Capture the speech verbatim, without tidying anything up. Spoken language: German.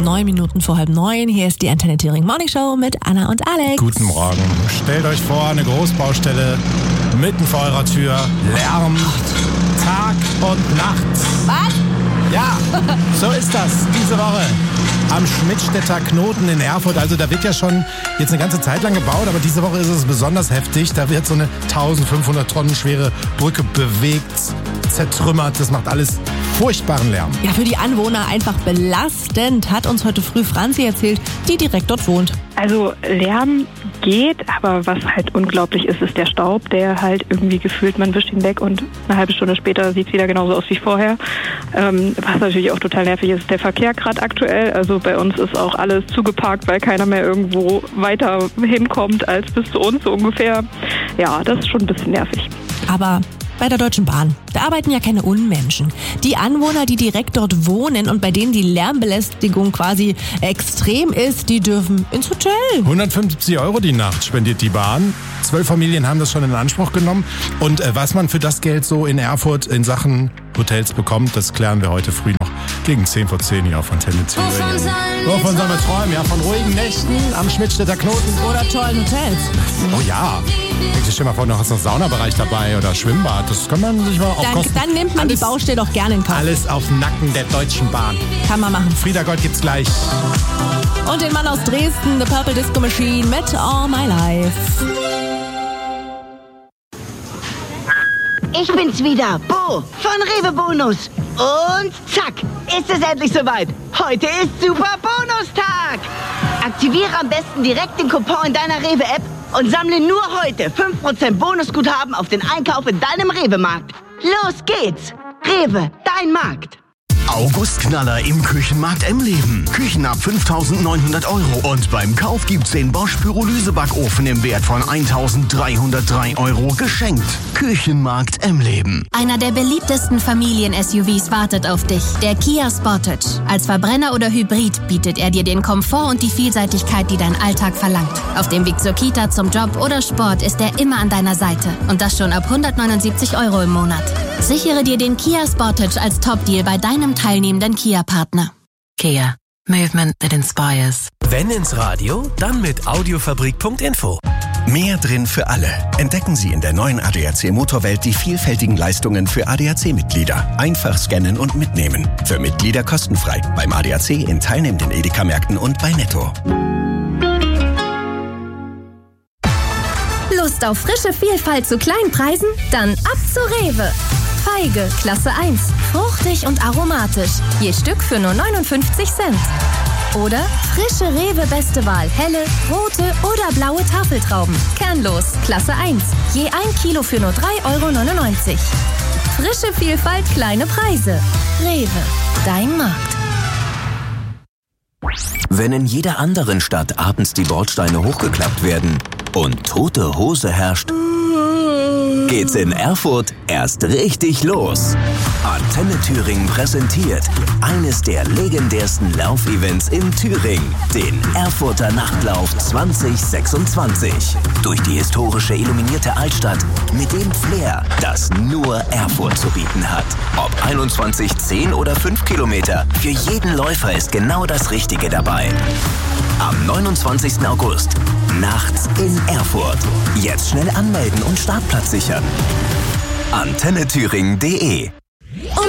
neun Minuten vor halb neun. Hier ist die Antenne Thüringen Morning Show mit Anna und Alex. Guten Morgen. Stellt euch vor, eine Großbaustelle mitten vor eurer Tür. Lärm, Tag und Nacht. Was? Ja, so ist das diese Woche am Schmidtstädter Knoten in Erfurt. Also da wird ja schon jetzt eine ganze Zeit lang gebaut, aber diese Woche ist es besonders heftig. Da wird so eine eintausendfünfhundert Tonnen schwere Brücke bewegt, zertrümmert. Das macht alles furchtbaren Lärm. Ja, für die Anwohner einfach belastend, hat uns heute früh Franzi erzählt, die direkt dort wohnt. Also Lärm geht, aber was halt unglaublich ist, ist der Staub, der halt irgendwie gefühlt, man wischt ihn weg und eine halbe Stunde später sieht es wieder genauso aus wie vorher. Ähm, was natürlich auch total nervig ist, der Verkehr gerade aktuell. Also bei uns ist auch alles zugeparkt, weil keiner mehr irgendwo weiter hinkommt als bis zu uns so ungefähr. Ja, das ist schon ein bisschen nervig. Aber bei der Deutschen Bahn, da arbeiten ja keine Unmenschen. Die Anwohner, die direkt dort wohnen und bei denen die Lärmbelästigung quasi extrem ist, die dürfen ins Hotel. hundertfünfzig Euro die Nacht spendiert die Bahn. Zwölf Familien haben das schon in Anspruch genommen. Und äh, was man für das Geld so in Erfurt in Sachen Hotels bekommt, das klären wir heute früh noch gegen zehn vor zehn hier auf Antenne Thüringen. Wovon sollen wir träumen? Ja, von ruhigen Nächten am Schmidtstädter Knoten. Oder tollen Hotels. Oh ja. Stell dir mal vor, noch ist noch Saunabereich dabei oder Schwimmbad. Das kann man sich mal auf Dann, Kosten. dann nimmt man alles, die Baustelle doch gerne in Kauf. Alles auf Nacken der Deutschen Bahn. Kann man machen. Frieda Gott gibt's gleich. Und den Mann aus Dresden, The Purple Disco Machine mit All My Life. Ich bin's wieder, Bo von Rewe Bonus. Und zack, ist es endlich soweit. Heute ist Super Bonustag. Aktiviere am besten direkt den Coupon in deiner Rewe-App und sammle nur heute fünf Prozent Bonusguthaben auf den Einkauf in deinem Rewe-Markt. Los geht's. Rewe, dein Markt. Augustknaller im Küchenmarkt Emleben. Küchen ab fünftausendneunhundert Euro. Und beim Kauf gibt's den Bosch Pyrolysebackofen im Wert von eintausenddreihundertdrei Euro geschenkt. Küchenmarkt Emleben. Einer der beliebtesten Familien-S U Vs wartet auf dich. Der Kia Sportage. Als Verbrenner oder Hybrid bietet er dir den Komfort und die Vielseitigkeit, die dein Alltag verlangt. Auf dem Weg zur Kita, zum Job oder Sport ist er immer an deiner Seite. Und das schon ab hundertneunundsiebzig Euro im Monat. Sichere dir den Kia Sportage als Top-Deal bei deinem teilnehmenden Kia-Partner. Kia. Movement that inspires. Wenn ins Radio, dann mit audiofabrik punkt info. Mehr drin für alle. Entdecken Sie in der neuen A D A C Motorwelt die vielfältigen Leistungen für A D A C-Mitglieder. Einfach scannen und mitnehmen. Für Mitglieder kostenfrei. Beim A D A C in teilnehmenden Edeka-Märkten und bei Netto. Lust auf frische Vielfalt zu kleinen Preisen? Dann ab zu Rewe. Feige, Klasse eins. Fruchtig und aromatisch. Je Stück für nur neunundfünfzig Cent. Oder frische Rewe Beste Wahl. Helle, rote oder blaue Tafeltrauben. Kernlos, Klasse eins. Je ein Kilo für nur drei Euro neunundneunzig. Frische Vielfalt, kleine Preise. Rewe, dein Markt. Wenn in jeder anderen Stadt abends die Bordsteine hochgeklappt werden und tote Hose herrscht, geht's in Erfurt erst richtig los. Antenne Thüringen präsentiert eines der legendärsten Laufevents in Thüringen, den Erfurter Nachtlauf zwanzig sechsundzwanzig. Durch die historische illuminierte Altstadt mit dem Flair, das nur Erfurt zu bieten hat. Ob einundzwanzig, zehn oder fünf Kilometer, für jeden Läufer ist genau das Richtige dabei. Am neunundzwanzigsten August, nachts in Erfurt. Jetzt schnell anmelden und Startplatz sichern. antenne thüringen punkt de